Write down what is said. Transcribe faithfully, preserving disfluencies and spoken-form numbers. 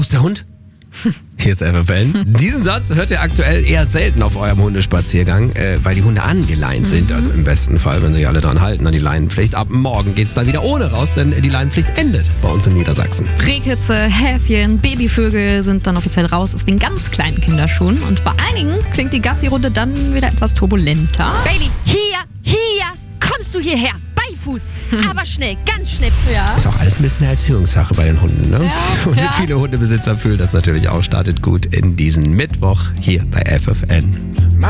ist der Hund? Hier ist F F N. Diesen Satz hört ihr aktuell eher selten auf eurem Hundespaziergang, äh, weil die Hunde angeleint sind. Also im besten Fall, wenn sich alle dran halten an die Leinenpflicht. Ab morgen geht's dann wieder ohne raus, denn die Leinenpflicht endet bei uns in Niedersachsen. Rehkitze, Häschen, Babyvögel sind dann offiziell raus aus den ganz kleinen Kinderschuhen. Und bei einigen klingt die Gassi-Runde dann wieder etwas turbulenter. Baby, hier, hier, kommst du hierher? Beifuß, aber schnell, ganz schnell. Ja. Ist auch alles ein bisschen eine Erziehungssache bei den Hunden, ne? Ja, Und ja. viele Hundebesitzer fühlen das natürlich auch. Startet gut in diesen Mittwoch hier bei F F N.